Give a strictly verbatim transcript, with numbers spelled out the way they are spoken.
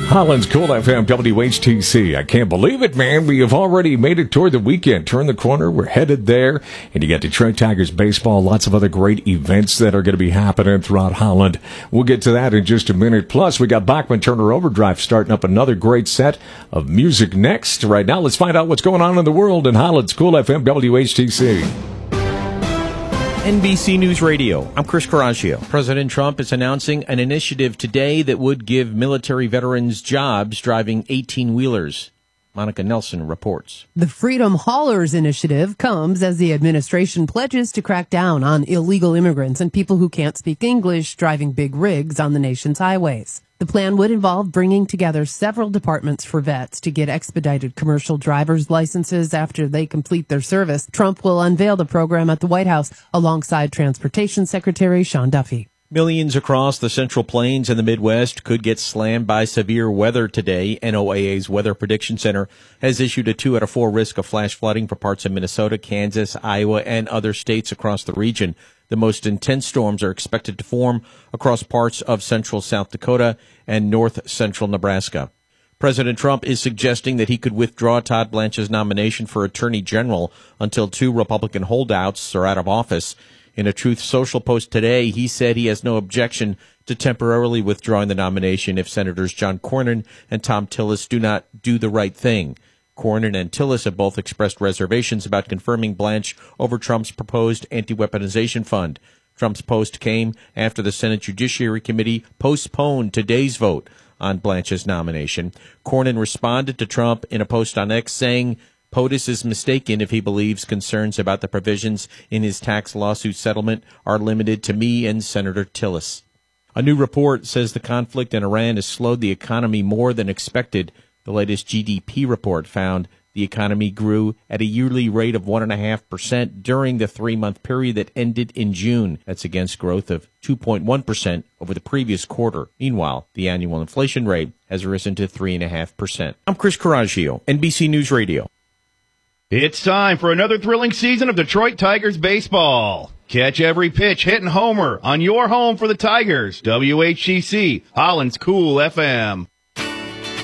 Holland's Cool F M, W H T C. I can't believe it, man. We have already made it toward the weekend. Turn the corner. We're headed there. And you got Detroit Tigers baseball. Lots of other great events that are going to be happening throughout Holland. We'll get to that in just a minute. Plus, we got Bachman Turner Overdrive starting up another great set of music next. Right now, let's find out what's going on in the world in Holland's Cool F M, W H T C. N B C News Radio. I'm Chris Coraggio. President Trump is announcing an initiative today that would give military veterans jobs driving eighteen-wheelers. Monica Nelson reports. The Freedom Haulers Initiative comes as the administration pledges to crack down on illegal immigrants and people who can't speak English driving big rigs on the nation's highways. The plan would involve bringing together several departments for vets to get expedited commercial driver's licenses after they complete their service. Trump will unveil the program at the White House alongside Transportation Secretary Sean Duffy. Millions across the Central Plains and the Midwest could get slammed by severe weather today. N O A A's Weather Prediction Center has issued a two out of four risk of flash flooding for parts of Minnesota, Kansas, Iowa, and other states across the region. The most intense storms are expected to form across parts of central South Dakota and north central Nebraska. President Trump is suggesting that he could withdraw Todd Blanche's nomination for Attorney General until two Republican holdouts are out of office. In a Truth Social post today, he said he has no objection to temporarily withdrawing the nomination if Senators John Cornyn and Thom Tillis do not do the right thing. Cornyn and Tillis have both expressed reservations about confirming Blanche over Trump's proposed anti-weaponization fund. Trump's post came after the Senate Judiciary Committee postponed today's vote on Blanche's nomination. Cornyn responded to Trump in a post on X saying, POTUS is mistaken if he believes concerns about the provisions in his tax lawsuit settlement are limited to me and Senator Tillis. A new report says the conflict in Iran has slowed the economy more than expected. The latest G D P report found the economy grew at a yearly rate of one point five percent during the three-month period that ended in June. That's against growth of two point one percent over the previous quarter. Meanwhile, the annual inflation rate has risen to three point five percent. I'm Chris Coraggio, N B C News Radio. It's time for another thrilling season of Detroit Tigers baseball. Catch every pitch hitting homer on your home for the Tigers. W H T C, Holland's Cool F M.